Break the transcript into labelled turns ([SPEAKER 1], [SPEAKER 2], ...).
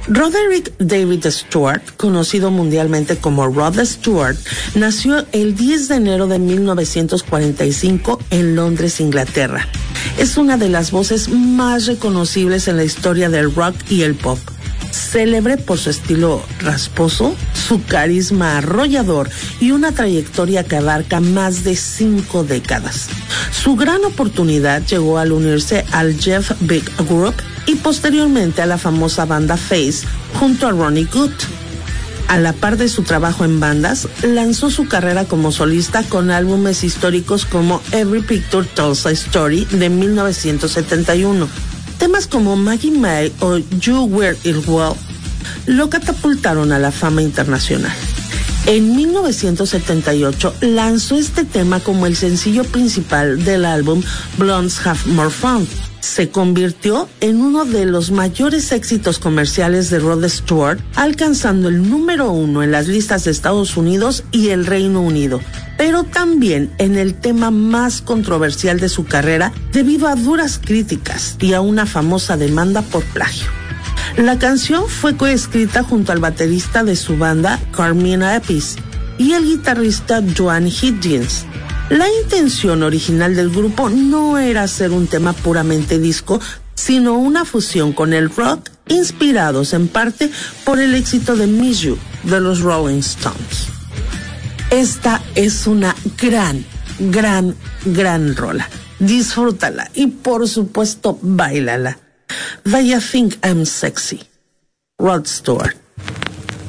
[SPEAKER 1] Roderick David Stewart, conocido mundialmente como Rod Stewart, nació el 10 de enero de 1945 en Londres, Inglaterra. Es una de las voces más reconocibles en la historia del rock y el pop. Célebre por su estilo rasposo, su carisma arrollador y una trayectoria que abarca más de 5 décadas. Su gran oportunidad llegó al unirse al Jeff Beck Group y posteriormente a la famosa banda Face junto a Ronnie Good. A la par de su trabajo en bandas, lanzó su carrera como solista con álbumes históricos como Every Picture Tells a Story de 1971. Temas como Maggie May o You Were It Well lo catapultaron a la fama internacional. En 1978 lanzó este tema como el sencillo principal del álbum Blondes Have More Fun. Se convirtió en uno de los mayores éxitos comerciales de Rod Stewart, alcanzando el número 1 en las listas de Estados Unidos y el Reino Unido, pero también en el tema más controversial de su carrera debido a duras críticas y a una famosa demanda por plagio. La canción fue coescrita junto al baterista de su banda, Carmina Appice, y el guitarrista Joan Hidgens. La intención original del grupo no era hacer un tema puramente disco, sino una fusión con el rock, inspirados en parte por el éxito de Miss You de los Rolling Stones. Esta es una gran rola. Disfrútala y por supuesto bailala. Do you think I'm sexy? Rod Stewart.